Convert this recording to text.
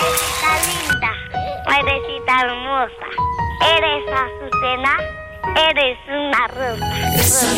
Madrecita linda, madrecita hermosa, eres Azucena, eres una rosa.